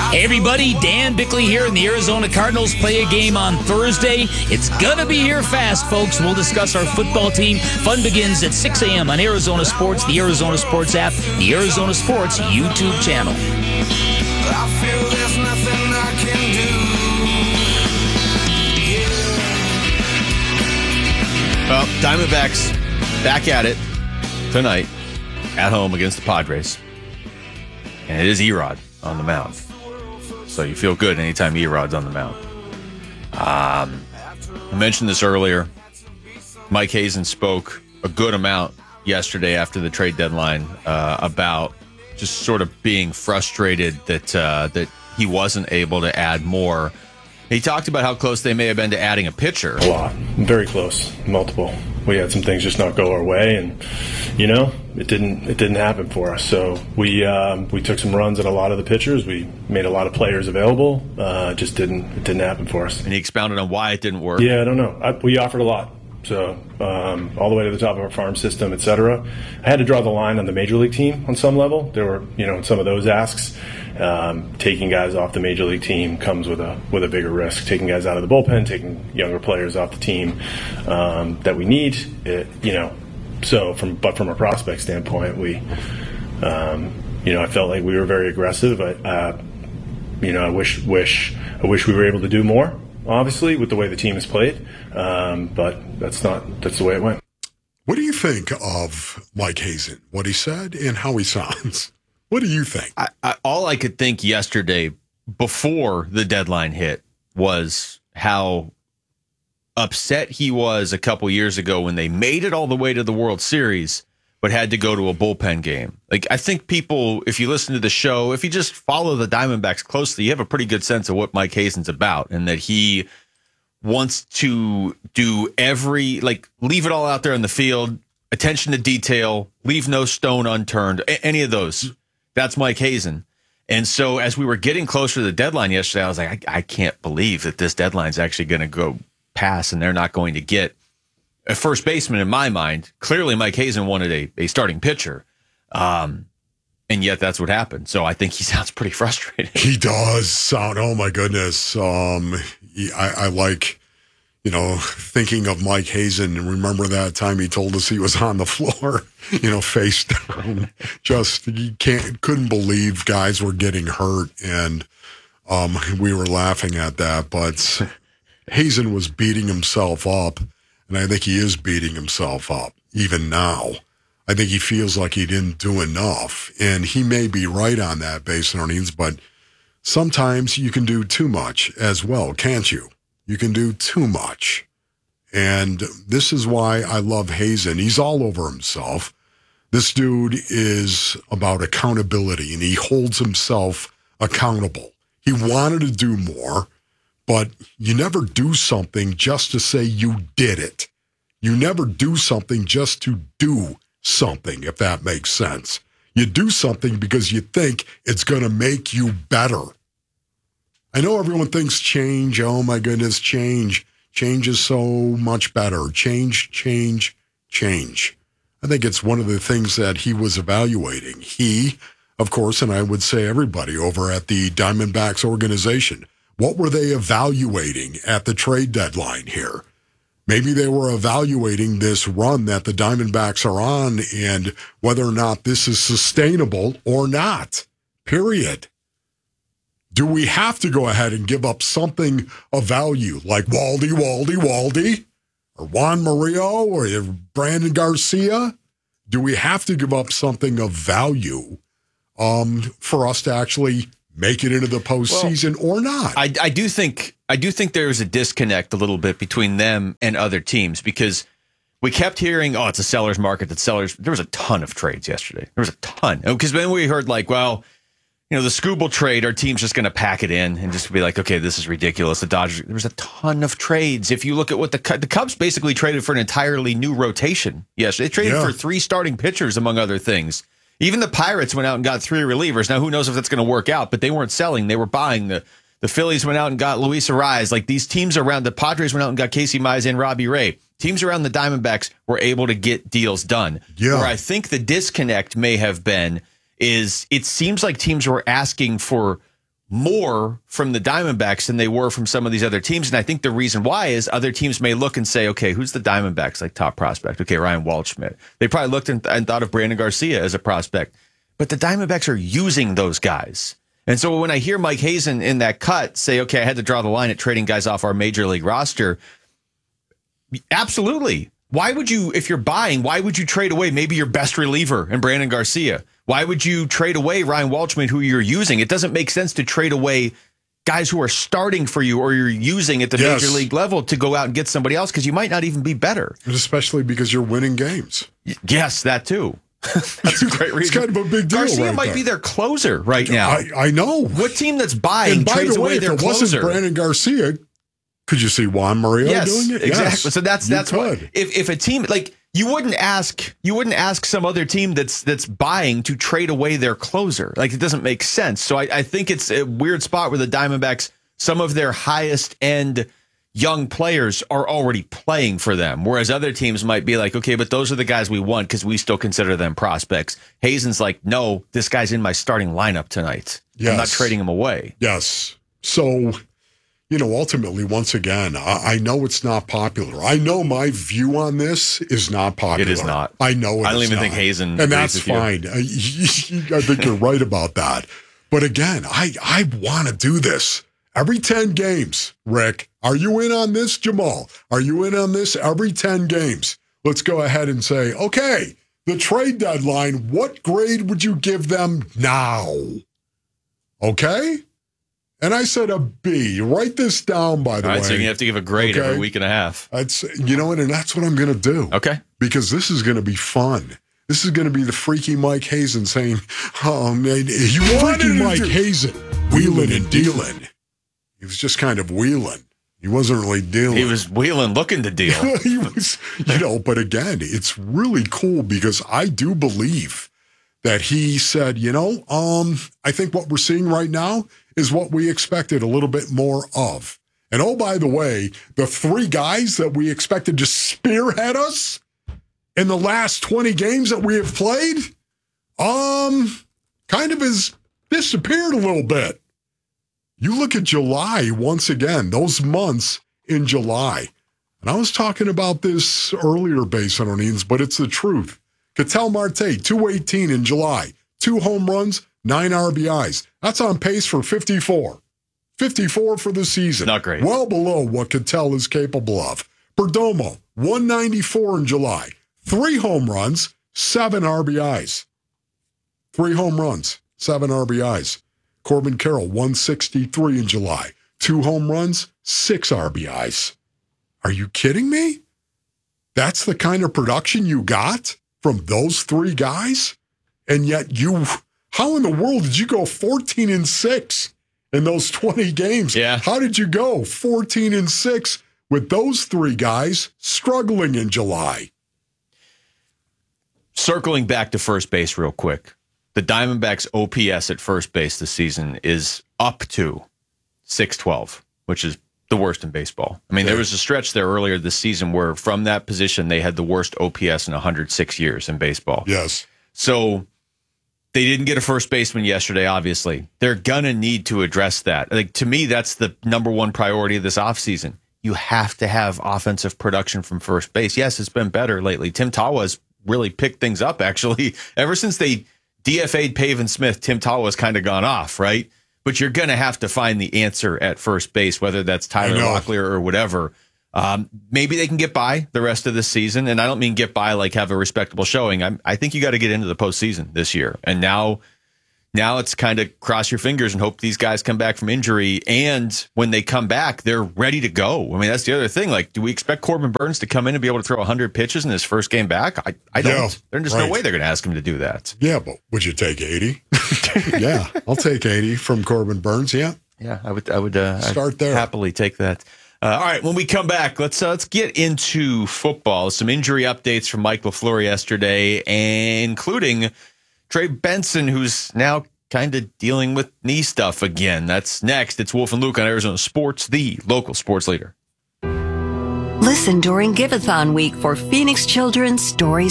Hey everybody, Dan Bickley here, and the Arizona Cardinals play a game on Thursday. It's gonna be here fast, folks. We'll discuss our football team. Fun begins at 6 a.m. on Arizona Sports, the Arizona Sports app, the Arizona Sports YouTube channel. I feel there's nothing I can do. Well, Diamondbacks back at it tonight at home against the Padres. And it is Erod on the mound. So you feel good anytime Erod's on the mound. I mentioned this earlier. Mike Hazen spoke a good amount yesterday after the trade deadline about just sort of being frustrated that he wasn't able to add more. He talked about how close they may have been to adding a pitcher. A lot. Very close. Multiple. We had some things just not go our way, and it didn't happen for us. So we took some runs at a lot of the pitchers. We made a lot of players available. It didn't happen for us. And he expounded on why it didn't work. Yeah, I don't know. We offered a lot. So all the way to the top of our farm system, et cetera. I had to draw the line on the major league team on some level. There were, some of those asks. Taking guys off the major league team comes with a bigger risk. Taking guys out of the bullpen, taking younger players off the team that we need. So from a prospect standpoint, I felt like we were very aggressive. I wish we were able to do more. Obviously, with the way the team has played, but that's the way it went. What do you think of Mike Hazen? What he said and how he sounds? What do you think? All I could think yesterday before the deadline hit was how upset he was a couple years ago when they made it all the way to the World Series, but had to go to a bullpen game. Like, I think people, if you listen to the show, if you just follow the Diamondbacks closely, you have a pretty good sense of what Mike Hazen's about, and that he wants to do leave it all out there in the field, attention to detail, leave no stone unturned, any of those. That's Mike Hazen. And so as we were getting closer to the deadline yesterday, I was like, I can't believe that this deadline's actually going to go past and they're not going to get a first baseman in my mind. Clearly, Mike Hazen wanted a starting pitcher. And yet that's what happened. So I think he sounds pretty frustrated. He does sound, oh my goodness. I like, thinking of Mike Hazen and remember that time he told us he was on the floor, face down. Just, couldn't believe guys were getting hurt. And we were laughing at that. But Hazen was beating himself up. And I think he is beating himself up even now. I think he feels like he didn't do enough. And he may be right on that base earnings, but sometimes you can do too much as well, can't you? You can do too much. And this is why I love Hazen. He's all over himself. This dude is about accountability, and he holds himself accountable. He wanted to do more, but you never do something just to say you did it. You never do something just to do something, if that makes sense. You do something because you think it's going to make you better. I know everyone thinks change, oh my goodness, change. Change is so much better. Change. I think it's one of the things that he was evaluating. He, of course, and I would say everybody over at the Diamondbacks organization, what were they evaluating at the trade deadline here? Maybe they were evaluating this run that the Diamondbacks are on and whether or not this is sustainable or not, period. Do we have to go ahead and give up something of value like Waldy, or Juan Murillo, or Brandon Garcia? Do we have to give up something of value for us to actually make it into the postseason or not? I do think there's a disconnect a little bit between them and other teams because we kept hearing, it's a seller's market. There was a ton of trades yesterday. There was a ton. Because then we heard the Skubal trade, our team's just going to pack it in and just be like, okay, this is ridiculous. The Dodgers, there was a ton of trades. If you look at what the Cubs basically traded for an entirely new rotation. Yes, they traded for 3 starting pitchers, among other things. Even the Pirates went out and got 3 relievers. Now, who knows if that's going to work out, but they weren't selling. They were buying. The Phillies went out and got Luis Arraez. Like these teams around, the Padres went out and got Casey Mize and Robbie Ray. Teams around the Diamondbacks were able to get deals done. Yeah. Where I think the disconnect may have been is it seems like teams were asking for more from the Diamondbacks than they were from some of these other teams. And I think the reason why is other teams may look and say, okay, who's the Diamondbacks like top prospect? Okay, Ryan Waldschmidt. They probably looked and thought of Brandon Garcia as a prospect. But the Diamondbacks are using those guys. And so when I hear Mike Hazen in that cut say, okay, I had to draw the line at trading guys off our major league roster, absolutely. Why would you, if you're buying, why would you trade away maybe your best reliever in Brandon Garcia? Why would you trade away Ryan Waldschmidt, who you're using? It doesn't make sense to trade away guys who are starting for you or you're using at the major league level to go out and get somebody else because you might not even be better. And especially because you're winning games. Yes, that too. That's a great reason. It's kind of a big deal. Garcia might be their closer right now. I know. What team that's buying and by trades the way, away their if it closer? wasn't Brandon Garcia, could you see Juan Mario doing it? Exactly. Yes, so that's what if a team like you wouldn't ask some other team that's buying to trade away their closer. Like it doesn't make sense. So I think it's a weird spot where the Diamondbacks, some of their highest end young players are already playing for them, whereas other teams might be like, okay, but those are the guys we want because we still consider them prospects. Hazen's like, no, this guy's in my starting lineup tonight. Yes. I'm not trading him away. Yes. So, ultimately, once again, I know it's not popular. I know my view on this is not popular. It is not. I know it I don't is even not. think Hazen and that's agrees with fine. I think you're right about that. But again, I want to do this. Every 10 games, Rick, are you in on this, Jamal? Are you in on this every 10 games? Let's go ahead and say, okay, the trade deadline, what grade would you give them now? Okay? And I said a B. Write this down, by the way. All right, so you have to give a grade every week and a half. That's, and that's what I'm going to do. Okay. Because this is going to be fun. This is going to be the freaky Mike Hazen saying, oh, man, you freaky Mike Hazen, wheeling and dealing. He was just kind of wheeling. He wasn't really dealing. He was wheeling, looking to deal. He was, but again, it's really cool because I do believe that he said, I think what we're seeing right now is what we expected a little bit more of. And oh, by the way, the 3 guys that we expected to spearhead us in the last 20 games that we have played, kind of has disappeared a little bit. You look at July once again, those months in July. And I was talking about this earlier, based on O'Neill's, but it's the truth. Ketel Marte, 218 in July, 2 home runs, 9 RBIs. That's on pace for 54. 54 for the season. Not great. Well below what Ketel is capable of. Perdomo, 194 in July, 3 home runs, 7 RBIs. 3 home runs, 7 RBIs. Corbin Carroll, 163 in July. 2 home runs, 6 RBIs. Are you kidding me? That's the kind of production you got from those 3 guys? And yet how in the world did you go 14-6 in those 20 games? Yeah. How did you go 14-6 with those 3 guys struggling in July? Circling back to first base real quick. The Diamondbacks' OPS at first base this season is up to 612, which is the worst in baseball. I mean, there was a stretch there earlier this season where from that position, they had the worst OPS in 106 years in baseball. Yes. So they didn't get a first baseman yesterday, obviously. They're going to need to address that. Like, to me, that's the number one priority of this offseason. You have to have offensive production from first base. Yes, it's been better lately. Tim Tawa's really picked things up, actually. Ever since they DFA'd Pavin Smith, Tim Tawa's kind of gone off, right? But you're going to have to find the answer at first base, whether that's Tyler Locklear or whatever. Maybe they can get by the rest of the season. And I don't mean get by like have a respectable showing. I think you got to get into the postseason this year. And now it's kind of cross your fingers and hope these guys come back from injury. And when they come back, they're ready to go. I mean, that's the other thing. Like, do we expect Corbin Burns to come in and be able to throw 100 pitches in his first game back? I don't. Yeah, There's just no way they're going to ask him to do that. Yeah, but would you take 80? Yeah, I'll take 80 from Corbin Burns. Yeah. Yeah, I would Start there. Happily take that. All right, when we come back, let's get into football. Some injury updates from Mike LaFleur yesterday, including Trey Benson, who's now kind of dealing with knee stuff again. That's next. It's Wolf and Luke on Arizona Sports, the local sports leader. Listen during Give-a-thon week for Phoenix Children's Stories